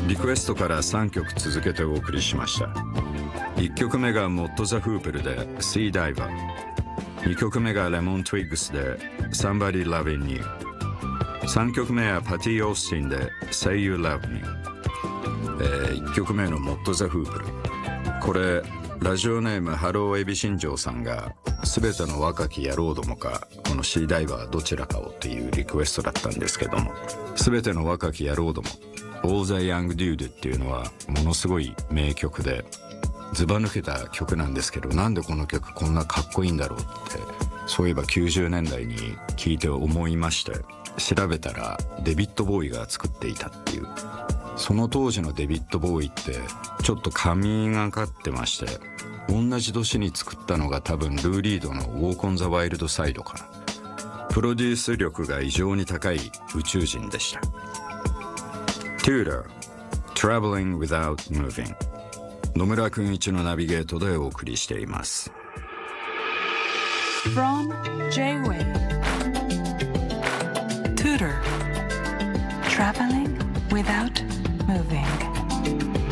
リクエストから3曲続けてお送りしました。1曲目がモット・ザ・フーペルで Sea Diver、 2曲目がレモン・トゥイッグスで Somebody Loving You、 3曲目はパティ・オースティンで Say You Love Me。1曲目のモット・ザ・フーペル、これラジオネームハローエビ新庄さんがすべての若き野郎どもかこのシーダイバーどちらかをっていうリクエストだったんですけども、すべての若き野郎ども All the Young Dude っていうのはものすごい名曲でずば抜けた曲なんですけど、なんでこの曲こんなかっこいいんだろうってそういえば90年代に聴いて思いまして、調べたらデビッド・ボーイが作っていたっていう。その当時のデビッド・ボーイってちょっと仮眠がかってまして、同じ年に作ったのが多分ルー・リードのウォーク・オン・ザ・ワイルド・サイドかな。プロデュース力が異常に高い宇宙人でした。 Tudor Traveling Without Moving、 野村くんいちのナビゲートでお送りしています。 From J-Wave Tudor Traveling Without Moving